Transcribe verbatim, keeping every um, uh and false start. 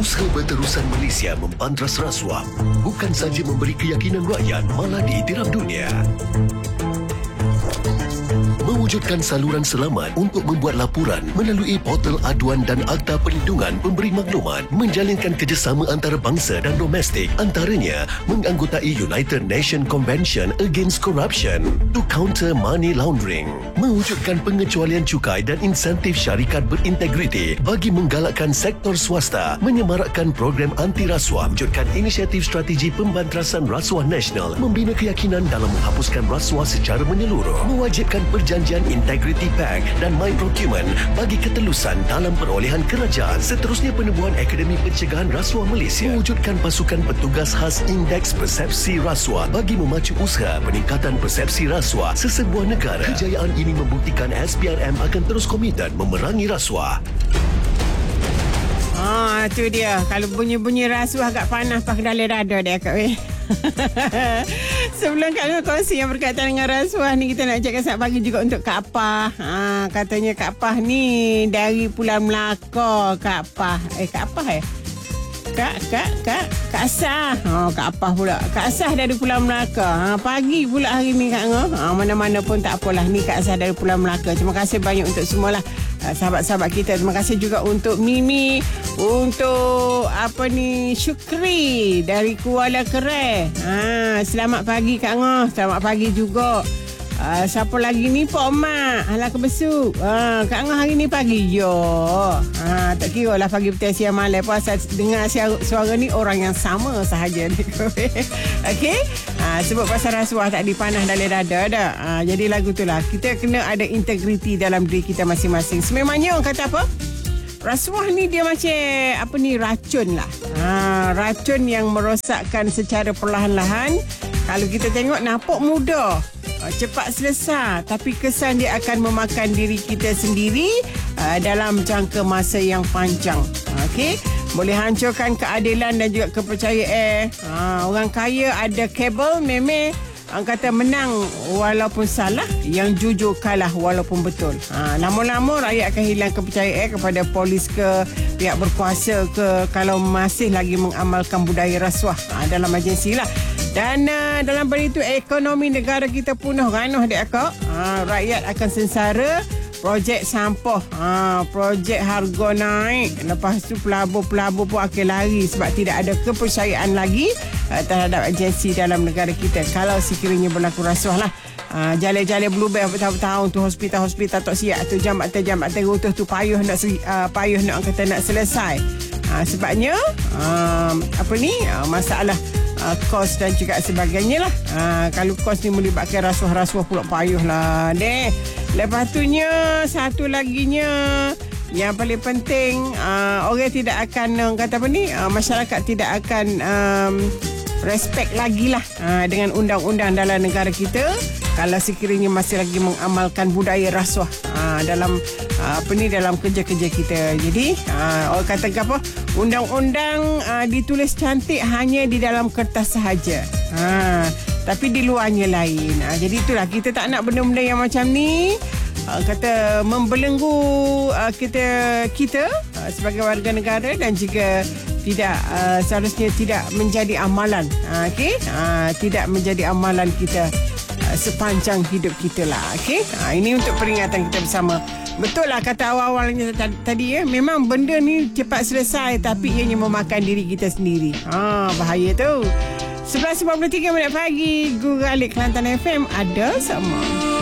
Usaha Berterusan Malaysia membantras rasuah bukan sahaja memberi keyakinan rakyat, malah diiktiraf dunia. Mewujudkan saluran selamat untuk membuat laporan melalui portal aduan dan Akta Perlindungan Pemberi Maklumat, menjalinkan kerjasama antarabangsa dan domestik, antaranya menganggotai United Nations Convention Against Corruption to counter money laundering, mewujudkan pengecualian cukai dan insentif syarikat berintegriti bagi menggalakkan sektor swasta, menyemarakkan program anti rasuah, mewujudkan inisiatif strategi pembantrasan rasuah nasional, membina keyakinan dalam menghapuskan rasuah secara menyeluruh, mewajibkan perjanjian Integrity Pact dan My Procurement bagi ketelusan dalam perolehan kerajaan. Seterusnya, penubuhan Akademi Pencegahan Rasuah Malaysia, mewujudkan pasukan petugas khas Indeks Persepsi Rasuah bagi memacu usaha peningkatan persepsi rasuah sesebuah negara. Kejayaan ini membuktikan S P R M akan terus komited memerangi rasuah. Ah, tu dia. Kalau bunyi-bunyi rasuah agak panas pakai dalam dada dia kat weh. Sebelum Kak Ngah kongsi yang berkaitan dengan rasuah ni, kita nak cakap selamat pagi juga untuk Kak Pah. Ha, katanya Kak Pah ni dari Pulau Melaka. Kak Pah. Eh, Kak Pah eh? Kak, Kak, Kak, Kak Asah. Oh, Kak Pah pula. Kak Asah dari Pulau Melaka. Ha, pagi pula hari ni Kak Ngah. Ha, mana-mana pun tak apalah. Ni Kak Asah dari Pulau Melaka. Terima kasih banyak untuk semualah sahabat-sahabat kita. Terima kasih juga untuk Mimi, untuk apa ni, Syukri dari Kuala Kerai. Ha, selamat pagi Kak Ngah. Selamat pagi juga. Uh, siapa lagi ni? Pak Mak. Alah kebesu. Uh, Kak Ngah hari ni pagi. Yo. Uh, tak kira lah pagi, petang, siang, malam. Puasa dengar suara, suara ni orang yang sama sahaja ni. Okey. Uh, sebab pasal rasuah tak dipanah dalam dada dah. Uh, jadi lagu tu lah. Kita kena ada integriti dalam diri kita masing-masing. Sememangnya orang kata apa? Rasuah ni dia macam apa ni, racun lah. Ha, racun yang merosakkan secara perlahan-lahan. Kalau kita tengok nampak mudah, cepat selesai, tapi kesan dia akan memakan diri kita sendiri uh, dalam jangka masa yang panjang. Okey, boleh hancurkan keadilan dan juga kepercayaan. Uh, orang kaya ada kabel, meme orang kata menang walaupun salah, yang jujur kalah walaupun betul. Ha, lama-lama rakyat akan hilang kepercayaan kepada polis ke pihak berkuasa ke kalau masih lagi mengamalkan budaya rasuah ha, dalam agensi lah. Dan uh, dalam pada itu ekonomi negara kita punah ranuh dek akak. Ha, rakyat akan sengsara. Projek sampah, ha, projek harga naik. Lepas tu pelabur-pelabur pun akan lari sebab tidak ada kepercayaan lagi uh, terhadap agensi dalam negara kita. Kalau sekiranya berlaku rasuah lah. Uh, jale-jale berlubang bertahun-tahun tu, hospital-hospital tak siap tu, jambatan-jambatan runtuh tu, payuh nak uh, payuh nak kata nak selesai. Uh, sebabnya uh, apa ni uh, masalah Uh, kos dan juga sebagainya lah. Uh, kalau kos ni melibatkan rasuah-rasuah pula payuh lah deh. Lepas tu nya, satu laginya yang paling penting, uh, orang tidak akan uh, kata apa ni, uh, masyarakat tidak akan um, respect lagi lah uh, dengan undang-undang dalam negara kita kalau sekiranya masih lagi mengamalkan budaya rasuah uh, dalam uh, apa ni, dalam kerja-kerja kita. Jadi uh, orang kata apa, undang-undang uh, ditulis cantik hanya di dalam kertas sahaja, uh, tapi di luarnya lain. uh, Jadi itulah, kita tak nak benda-benda yang macam ni uh, kata membelenggu uh, kita kita uh, sebagai warga negara, dan juga tidak uh, seharusnya tidak menjadi amalan. uh, Okey, uh, tidak menjadi amalan kita sepanjang hidup kita lah. Okey, ha, ini untuk peringatan kita bersama. Betul lah kata awal-awalnya tadi ya, memang benda ni cepat selesai tapi ianya memakan diri kita sendiri. Ha, bahaya tu. sebelas lima puluh tiga minit pagi, Google Alik Kelantan F M ada sama.